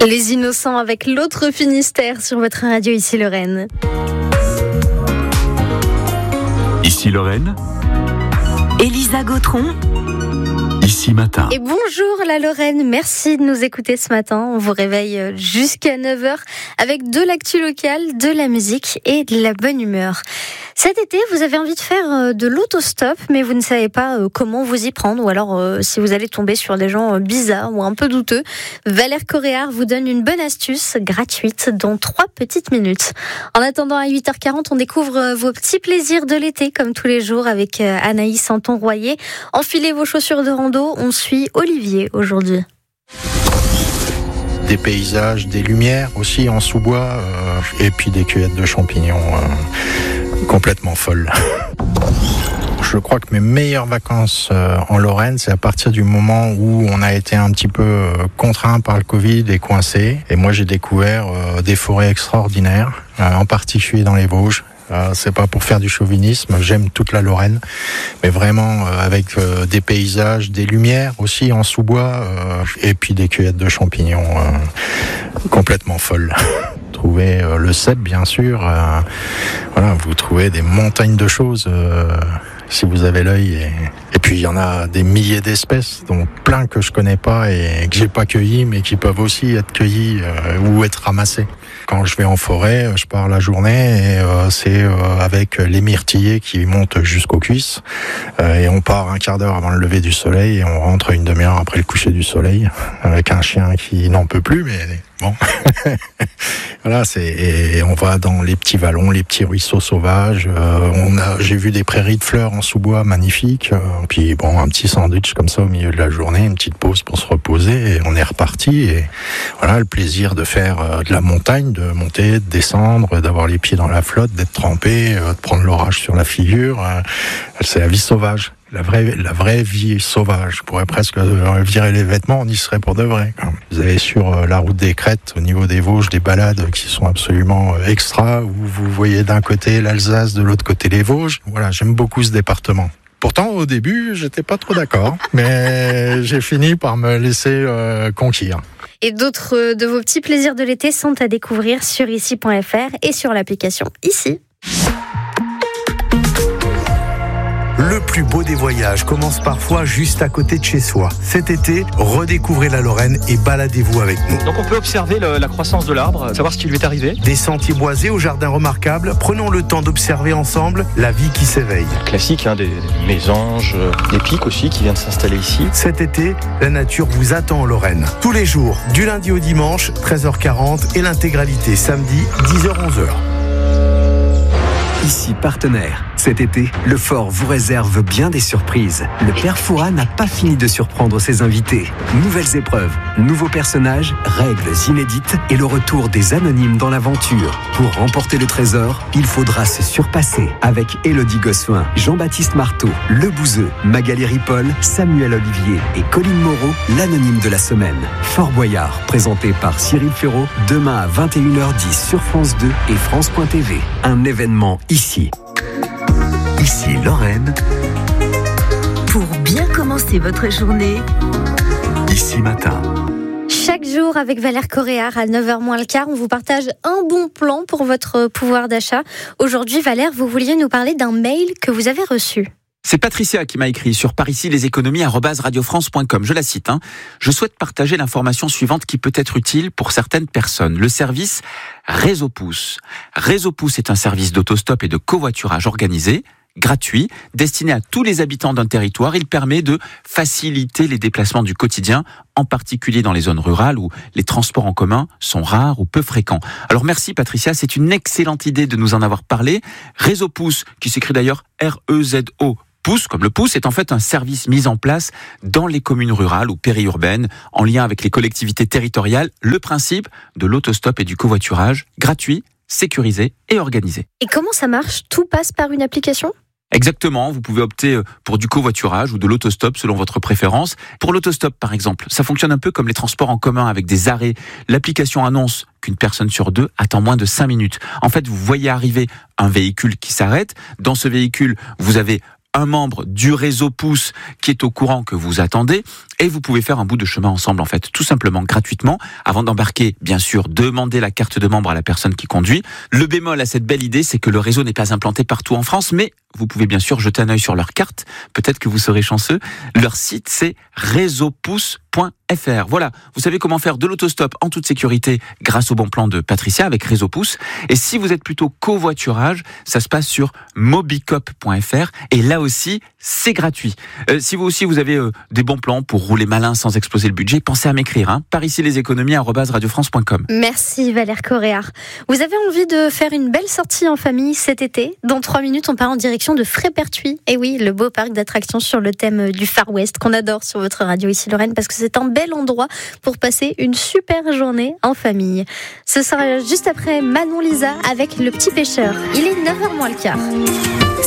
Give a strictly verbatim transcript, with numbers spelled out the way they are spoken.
Les Innocents avec l'autre Finistère sur votre radio Ici Lorraine. Ici Lorraine. Élisa Gautron. Ici Matin. Et bonjour la Lorraine, merci de nous écouter ce matin. On vous réveille jusqu'à neuf heures avec de l'actu locale, de la musique et de la bonne humeur. Cet été, vous avez envie de faire de l'autostop, mais vous ne savez pas comment vous y prendre, ou alors euh, si vous allez tomber sur des gens bizarres ou un peu douteux. Valère Coréard vous donne une bonne astuce gratuite dans trois petites minutes. En attendant, à huit heures quarante, on découvre vos petits plaisirs de l'été, comme tous les jours, avec Anaïs Santon-Royer. Enfilez vos chaussures de rando, on suit Olivier aujourd'hui. Des paysages, des lumières aussi en sous-bois, euh, et puis des cueillettes de champignons euh, complètement folles. Je crois que mes meilleures vacances euh, en Lorraine, c'est à partir du moment où on a été un petit peu euh, contraint par le Covid et coincé. Et moi, j'ai découvert euh, des forêts extraordinaires, euh, en particulier dans les Vosges. Euh, c'est pas pour faire du chauvinisme, j'aime toute la Lorraine, mais vraiment euh, avec euh, des paysages, des lumières aussi en sous-bois, euh, et puis des cueillettes de champignons euh, complètement folles. Trouvez euh, le cèpe, bien sûr. Euh, voilà, vous trouvez des montagnes de choses euh, si vous avez l'œil. Et, et puis il y en a des milliers d'espèces, dont plein que je connais pas et que j'ai pas cueillis, mais qui peuvent aussi être cueillis euh, ou être ramassés. Quand je vais en forêt, je pars la journée et euh, c'est euh, avec les myrtillers qui montent jusqu'aux cuisses. Euh, et on part un quart d'heure avant le lever du soleil et on rentre une demi-heure après le coucher du soleil avec un chien qui n'en peut plus, mais bon. Voilà, c'est, et on va dans les petits vallons, les petits ruisseaux sauvages. Euh, on a, j'ai vu des prairies de fleurs en sous-bois magnifiques. Euh, puis bon, un petit sandwich comme ça au milieu de la journée, une petite pause pour se reposer et on est reparti. Et voilà, le plaisir de faire euh, de la montagne, de monter, de descendre, d'avoir les pieds dans la flotte, d'être trempé, euh, de prendre l'orage sur la figure. Euh, c'est la vie sauvage. La vraie, la vraie vie sauvage. Je pourrais presque virer les vêtements, on y serait pour de vrai. Vous avez sur la route des Crêtes, au niveau des Vosges, des balades qui sont absolument extra, où vous voyez d'un côté l'Alsace, de l'autre côté les Vosges. Voilà, j'aime beaucoup ce département. Pourtant, au début, j'étais pas trop d'accord, mais j'ai fini par me laisser euh, conquérir. Et d'autres de vos petits plaisirs de l'été sont à découvrir sur ici point f r et sur l'application Ici. Le plus beau des voyages commence parfois juste à côté de chez soi. Cet été, redécouvrez la Lorraine et baladez-vous avec nous. Donc on peut observer le, la croissance de l'arbre, savoir ce qui lui est arrivé. Des sentiers boisés au jardin remarquable, prenons le temps d'observer ensemble la vie qui s'éveille. Classique, hein, des mésanges, des pics aussi qui viennent s'installer ici. Cet été, la nature vous attend en Lorraine. Tous les jours, du lundi au dimanche, treize heures quarante et l'intégralité samedi, dix heures onze heures. Ici partenaire. Cet été, le Fort vous réserve bien des surprises. Le Père Fouras n'a pas fini de surprendre ses invités. Nouvelles épreuves, nouveaux personnages, règles inédites et le retour des anonymes dans l'aventure. Pour remporter le trésor, il faudra se surpasser avec Élodie Gossuin, Jean-Baptiste Marteau, Le Bouzeux, Magali Ripoll, Samuel Olivier et Colline Moreau, l'anonyme de la semaine. Fort Boyard, présenté par Cyril Ferraud, demain à vingt et une heures dix sur France deux et France point t v. Un événement ici. Ici Lorraine. Pour bien commencer votre journée, Ici Matin. Chaque jour avec Valère Coréard à neuf heures moins le quart, on vous partage un bon plan pour votre pouvoir d'achat. Aujourd'hui, Valère, vous vouliez nous parler d'un mail que vous avez reçu. C'est Patricia qui m'a écrit sur par ici les économies arobase radio france point com. Je la cite. Hein. Je souhaite partager l'information suivante qui peut être utile pour certaines personnes. Le service Réseau Pouce. Réseau Pouce est un service d'autostop et de covoiturage organisé, gratuit, destiné à tous les habitants d'un territoire. Il permet de faciliter les déplacements du quotidien, en particulier dans les zones rurales où les transports en commun sont rares ou peu fréquents. Alors merci Patricia, c'est une excellente idée de nous en avoir parlé. Réseau Pouce, qui s'écrit d'ailleurs R E Z O, Pouce, comme le pouce, est en fait un service mis en place dans les communes rurales ou périurbaines, en lien avec les collectivités territoriales. Le principe de l'autostop et du covoiturage, gratuit, sécurisé et organisé. Et comment ça marche ? Tout passe par une application ? Exactement, vous pouvez opter pour du covoiturage ou de l'autostop selon votre préférence. Pour l'autostop par exemple, ça fonctionne un peu comme les transports en commun avec des arrêts. L'application annonce qu'une personne sur deux attend moins de cinq minutes. En fait, vous voyez arriver un véhicule qui s'arrête. Dans ce véhicule, vous avez un membre du réseau Pouce qui est au courant que vous attendez et vous pouvez faire un bout de chemin ensemble en fait, tout simplement gratuitement. Avant d'embarquer, bien sûr, demandez la carte de membre à la personne qui conduit. Le bémol à cette belle idée, c'est que le réseau n'est pas implanté partout en France, mais vous pouvez bien sûr jeter un œil sur leur carte. Peut-être que vous serez chanceux. Leur site, c'est réseau pouce point f r. Voilà, vous savez comment faire de l'autostop en toute sécurité grâce au bon plan de Patricia avec Réseau Pouce. Et si vous êtes plutôt covoiturage, ça se passe sur mobicop point f r et là aussi, c'est gratuit. Euh, si vous aussi vous avez euh, des bons plans pour rouler malin sans exploser le budget, pensez à m'écrire. Hein, par ici les économies arobase radio france point com. Merci Valère Coréard. Vous avez envie de faire une belle sortie en famille cet été? Dans trois minutes, on part en direction de Frépertuis. Et oui, le beau parc d'attractions sur le thème du Far West qu'on adore sur votre radio ici Lorraine parce que c'est un bel endroit pour passer une super journée en famille. Ce sera juste après Manon Lisa avec Le Petit Pêcheur. Il est neuf heures moins le quart.